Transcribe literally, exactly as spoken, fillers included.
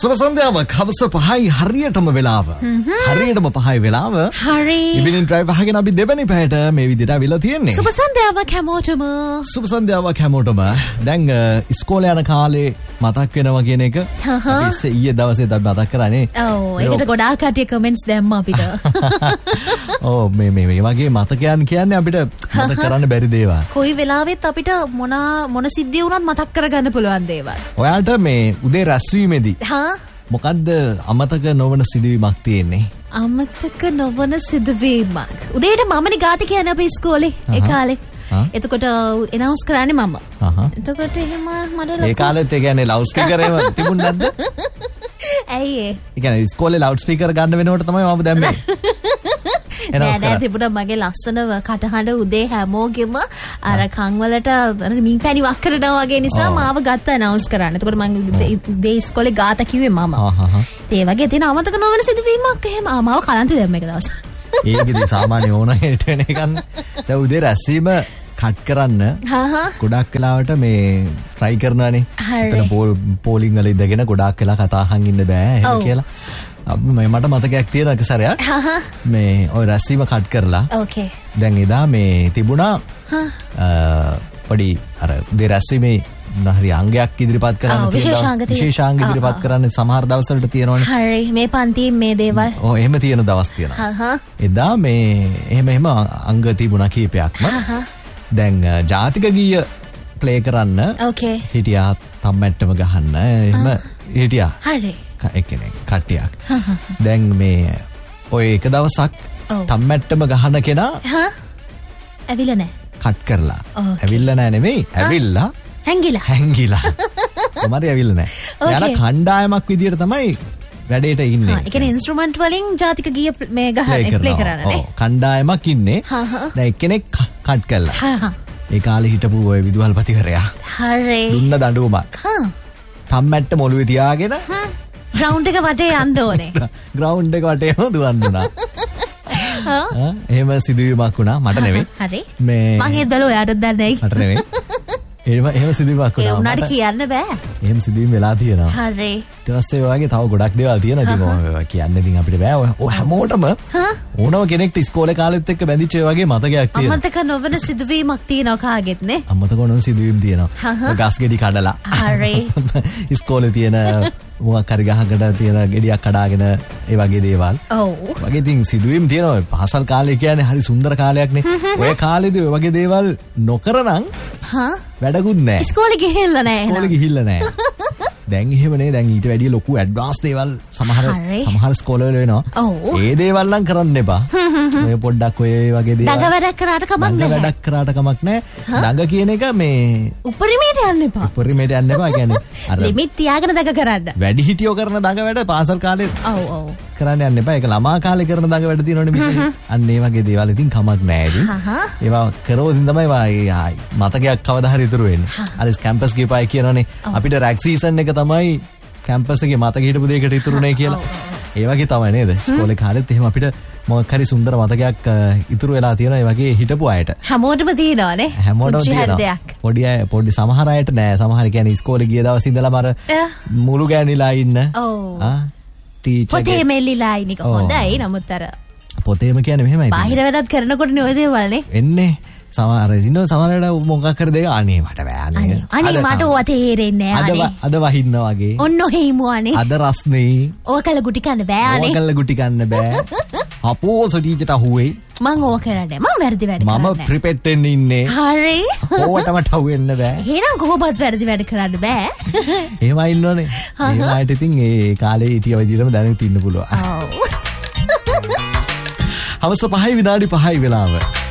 සුබ සන්ධ්‍යාවක් හවස පහයි හරියටම වෙලාව. හරියටම පහයි වෙලාව. හරි. ඉවිනින් ඩ්‍රයිව් අහගෙන අපි දෙවෙනි පැයට මේ විදිහට අවිලා තියෙන්නේ. සුබ සන්ධ්‍යාවක් හැමෝටම. සුබ සන්ධ්‍යාවක් හැමෝටම. දැන් ඉස්කෝලේ යන කාලේ මතක් වෙනවා කියන එක අපි ඉස්සේ ඊයේ දවසේ අපි මතක් කරානේ. ඔව් ඒකට ගොඩාක් කටිය කමෙන්ට්ස් දැම්මා අපිට. ඔව් මේ මේ මේ වගේ මතකයන් කියන්නේ අපිට මතක කරන්න බැරි දේවල්. කොයි වෙලාවෙත් අපිට මොන මොන සිද්ධිය වුණත් මතක් කරගන්න පුළුවන් දේවල්. ඔයාලට මේ උදේ රැස්වීමේදී හා මොකද්ද අමතක නොවන සිදුවීමක් තියෙන්නේ? අමතක නොවන සිදුවීමක්. උදේට මමනේ ගාති කියන්නේ අපේ ඉස්කෝලේ ඒ කාලේ. එතකොට එනවුන්ස් කරන්නේ මම. එතකොට එහෙම මට ඒ කාලෙත් ඒ කියන්නේ ලවුඩ් ස්පීකර් එහෙම තිබුණ නැද්ද? ඇයි ඒ? ඒ කියන්නේ ඉස්කෝලේ ලවුඩ් ස්පීකර් ගන්න වෙනකොට තමයි මම දැම්මේ. නෑ නෑ තිබුණා මගේ ලස්සන කටහඬ උදේ හැමෝගෙම අර කන් වලට මින් පැණි වක් කරනවා වගේ නිසා මාව ගත්ත ඇනවුන්ස් කරන්න. එතකොට මම උදේ ඉස්කෝලේ ගාත කිව්වේ මම. ඒ වගේ තියෙන අමතක නොවන සිදුවීමක් එහෙම මාව කලන්තේ දැම්ම එක දවසක්. ඒකදී සාමාන්‍ය ඕන හේට වෙන එකක්. දැන් උදේ රැස්වීම කට් කරන්න ගොඩක් වෙලාවට මේ try කරනවානේ. එතන පෝලිං වල ඉඳගෙන ගොඩක් වෙලා කතා අහන් ඉන්න බෑ එහෙම කියලා. මේ මට මතකයක් තියෙන එක සැරයක් මේ ඔය රැස්වීම කට් කරලා ඕකේ දැන් එදා මේ තිබුණා පොඩි අර උදේ රැස්වීමේ හරි අංගයක් ඉදිරිපත් කරන්න තියෙනවා විශේෂාංග ඉදිරිපත් කරන්න සමහර දවස්වලට තියෙනවනේ හරි මේ පන්තියේ මේ දේවල් ඔව් එහෙම තියෙන දවස් තියෙනවා එදා මේ එහෙම එහෙම අංග තිබුණා කීපයක්ම දැන් ජාතික ගීය ප්ලේ කරන්න ඕකේ හිටියා තම්මැට්ටම ගහන්න එහෙම හිටියා හරි එක්කෙනෙක් කට්ටියක් දැන් මේ ඔය එක දවසක් තම්මැට්ටම ගහන කෙනා ඇවිල්ලා නැහැ කට් කරලා ඇවිල්ලා නැහැ නෙමෙයි ඇවිල්ලා හැංගිලා හැංගිලා කොහමද ඇවිල්ලා නැහැ යාලා කණ්ඩායමක් විදියට තමයි වැඩේට ඉන්නේ ඒ කියන්නේ ඉන්ස්ට්‍රුමන්ට් වලින් ජාතික ගීය මේ ගහන ප්ලේ කරන්නේ ඔව් කණ්ඩායමක් ඉන්නේ දැන් එක්කෙනෙක් කට් කළා ඒ කාලේ හිටපු ඔය විදුහල්පතිවරයා හරි දුන්න දඬුවමක් තම්මැට්ට මොළුවේ තියාගෙන ග්‍රවුන්ඩ් එක වටේ යන්න ඕනේ. ග්‍රවුන්ඩ් එක වටේම දුවන්න උනා. ආ එහෙම සිදුවීමක් වුණා මට නෙවෙයි. හරි. මේ මං හිතලා ඔයාටත් දන්නේ නැහැ. මට නෙවෙයි. එහෙම එහෙම සිදුවීමක් වුණා. ඒ උනාට කියන්න බෑ. එහෙම සිදුවීම් වෙලා තියෙනවා. හරි. ඊට පස්සේ ඔය වගේ තව ගොඩක් දේවල් තියෙනවා. ඉතින් ඔය කියන්න ඉතින් අපිට බෑ. ඔය හැමෝටම ඕනම කෙනෙක්ට ඉස්කෝලේ කාලෙත් එක්ක බැඳිච්ච ඔය වගේ මතකයක් තියෙනවා. අමතක නොවන සිදුවීමක් තියෙනවා කාගෙත් නේ? අමතක නොවන සිදුවීම් තියෙනවා. ගස් ගෙඩි කඩලා. හරි. ඉස්කෝලේ තියෙන මොකක් හරි ගහකට තියෙන ගෙඩියක් කඩාගෙන ඒ වගේ දේවල්. ඔව්. වගේ ඉතින් සිදුවීම් තියෙනවා. පාසල් කාලේ කියන්නේ හරි සුන්දර කාලයක්නේ. ඔය කාලේදී ඔය වගේ දේවල් නොකරනම් හා වැඩකුත් නැහැ. ඉස්කෝලේ ගිහිල්ලා නැහැ. ඉස්කෝලේ ගිහිල්ලා නැහැ. දැන් එහෙම නේ දැන් ඊට වැඩිය ලොකු ඇඩ්වාන්ස් දේවල් සමහර සමහර ස්කෝලවල වෙනවා. ඒ දේවල් නම් කරන්න එපා. ඔය පොඩ්ඩක් ඔය වගේ දේවල්. දඟ වැඩක් කරාට කමක් නැහැ. දඟ වැඩක් කරාට කමක් නැහැ. දඟ කියන එක මේ උපරිමයට යන්න එපා. උපරිමයට යන්න එපා. කියන්නේ අර ලිමිට් තියාගෙන දඟ කරන්න. වැඩි හිටියෝ කරන දඟ වැඩ පාසල් කාලේ ඔව් ඔව් කරන්න යන්න එපා. ඒක ළමා කාලේ කරන දඟ වැඩ තියෙනවනේ මිසෙ. අන්න ඒ වගේ දේවල් ඉතින් කමක් නැහැ ඉතින්. ඒවා කරවදින් තමයි මතකයක් කවදා හරි ඉතුරු වෙන්නේ. අර කැම්පස් ගිහපයි කියනවනේ අපිට රැක් සීසන් එක තමයි කැම්පස් එකේ මතක හිටපු දෙයකට ඉතුරුනේ කියලා. ඒ වගේ තමයි නේද? ඉස්කෝලේ කාලෙත් එහෙම අපිට මොකක් හරි සුන්දර මතකයක් ඉතුරු වෙලා තියෙනවා ඒ වගේ හිටපු අයට. හැමෝටම තියෙනවානේ. හැමෝටම තියෙනවා. පොඩි අය පොඩි සමහර අයට නෑ. සමහර කියන්නේ ඉස්කෝලේ ගිය දවස් ඉඳලාම අර මුළු ගෑනිලා ඉන්න. ඔව්. ආ ටීචර් පොතේ මෙල්ලිලා ඉන්න එක හොඳයි. නමුත් අර පොතේම කියන්නේ මෙහෙමයි. බාහිර වැඩත් කරනකොටනේ ඔය දේවල් නේ. එන්නේ සමහර ඉන්න සමහරට මොකක් කර දෙක අනේ මට බෑ අනේ අනේ මට ඕවා තේරෙන්නේ නැහැ අනේ අද වහින්න වගේ ඔන්න ඔහෙයිමු අනේ අද රස්නේ ඕක කළ ගුටි කන්න බෑ අනේ ඕක කළ ගුටි කන්න බෑ අපෝ සොටීචට අහුවේ මං ඕක කරන්නේ මං වැරදි වැඩ කරන්නේ මම ප්‍රිපෙට් වෙන්න ඉන්නේ හරි ඕවට මට අහුවෙන්න බෑ එහෙනම් කොහොමවත් වැරදි වැඩ කරන්න බෑ එහෙමයි ඉන්නෝනේ ඒවාට ඉතින් ඒ කාලේ හිටිය විදිහටම දැනුත් ඉන්න පුළුවන් ඔව් හවස පහයි විනාඩි පහයි වෙලාව